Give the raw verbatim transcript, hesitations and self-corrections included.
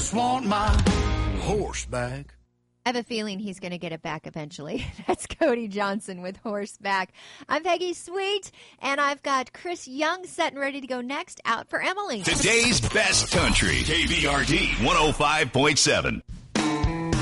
just want my horse back. I have a feeling he's going to get it back eventually. That's Cody Johnson with Horseback. I'm Peggy Sweet, and I've got Chris Young set and ready to go next. Out for Emily. Today's best country, K B R D one oh five point seven.